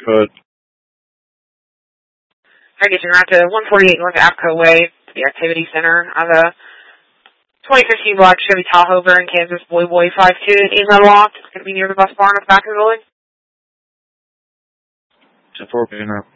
code. Try getting around to 148 North Apco Way, to the Activity Center. I have a 2015 black Chevy Tahoe in Kansas, Boy 52, email locked. It's going to be near the bus barn at the back of the building. 10-4, picking up.